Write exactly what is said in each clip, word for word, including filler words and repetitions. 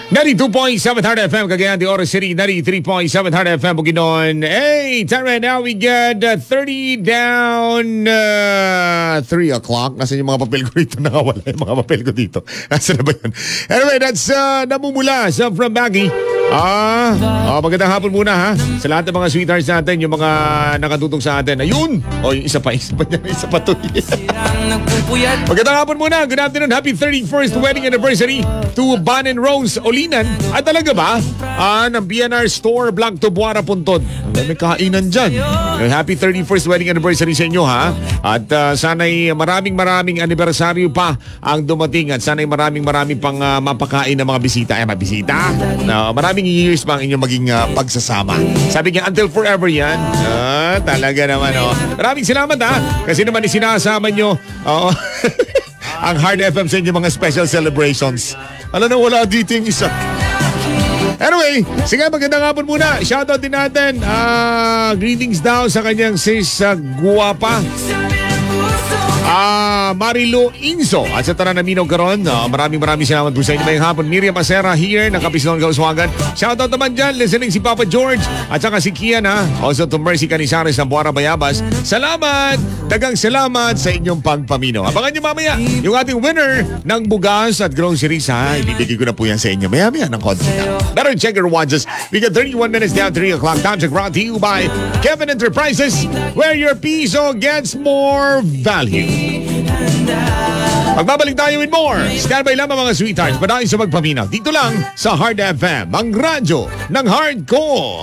ninety-two point seven Hard F M, Cagayan de Oro City, ninety-three point seven Hard F M, Bukidnon. Hey, time right now, we get uh, thirty down uh, three o'clock. Nasaan yung mga papel ko dito? Nakawala yung mga papel ko dito. Nasaan na ba yun? Anyway, that's uh, namumula sa From Baggy. Ah, oh, magandang hapon muna ha. Sa lahat ng mga sweethearts natin, yung mga nakatutong sa atin. Ayun! O, oh, yung isa pa, isa pa niya, isa pa to. Magandang hapon muna. Good afternoon. Happy thirty-first wedding anniversary to Ban and Rose Olinan. At talaga ba? Ah, ng B and R Store, Blanc to Buara Puntod. May kainan dyan. Happy thirty-first wedding anniversary sa inyo ha. At uh, sana'y maraming maraming anibersaryo pa ang dumating. At sana'y maraming maraming pang uh, mapakain ng mga bisita. Eh, mga bisita? No, maraming years pa ang inyong maging uh, pagsasama. Sabi niya, until forever yan. Ah, talaga naman oh. Maraming salamat ha. Kasi naman isinasama nyo oh, ang Hard F M sa inyong mga special celebrations. Alam na wala dito yung isa. Anyway, sige, magandang hapon muna. Shoutout din natin. Uh, greetings daw sa kanyang sis uh, Guwapa. Ah, uh, Marilu Inzo at sa tanan na Minaw karon. Uh, maraming maraming salamat po sa inyo ngayong hapon. Miriam Acera here, ng Kapisnon Kauswagan. Shoutout naman dyan, listening si Papa George at saka si Kian ha. Also to Mercy Canizares ng Buara Bayabas. Salamat! Dagang salamat sa inyong pagpamino. Abangan nyo mamaya yung ating winner ng bugas at groceries ha. Ibibigay ko na po yan sa inyo. Maya maya ng konti na. Better check your watches. We got thirty-one minutes down three o'clock. Time to brought to you by Kevin Enterprises, where your piso gets more value. Magbabalik tayo with more. Stand by lamang mga sweethearts. Padayon sa magpaminaw. Dito lang sa Hard F M, ang radyo ng hardcore.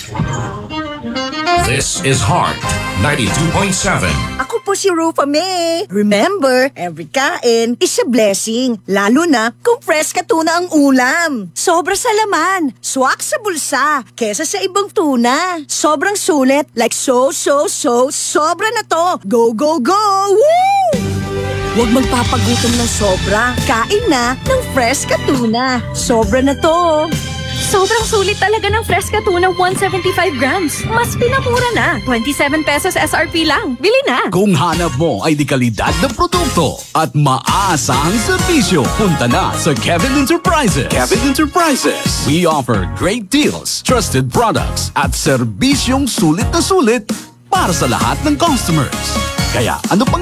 This is Hard ninety-two point seven. Ako po si Rufa May. Remember, every kain is a blessing. Lalo na kung fresh ka tuna ang ulam. Sobra sa laman, swak sa bulsa, kesa sa ibang tuna. Sobrang sulit, like so, so, so, sobra na to. Go, go, go! Woo! Huwag magpapagutom ng sobra. Kain na ng fresh ka tuna. Sobra na to. Sobrang sulit talaga ng Fresca Tuna one seventy-five grams. Mas pinamura na. twenty-seven pesos S R P lang. Bili na. Kung hanap mo ay di kalidad na produkto at maaasahang serbisyo, punta na sa Kevin Enterprises. Kevin Enterprises. We offer great deals, trusted products at serbisyong sulit na sulit para sa lahat ng customers. Kaya ano pang